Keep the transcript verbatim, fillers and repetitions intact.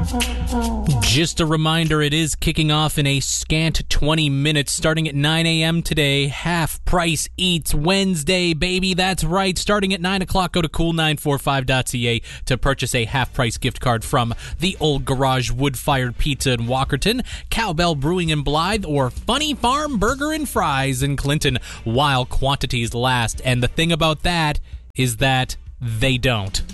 Just a reminder, it is kicking off in a scant twenty minutes, starting at nine a.m. today. Half Price Eats Wednesday, baby. That's right. Starting at nine o'clock, go to cool nine forty-five dot c a to purchase a Half Price gift card from the Old Garage Wood-Fired Pizza in Walkerton, Cowbell Brewing in Blythe, or Funny Farm Burger and Fries in Clinton, while quantities last. And the thing about that is that they don't.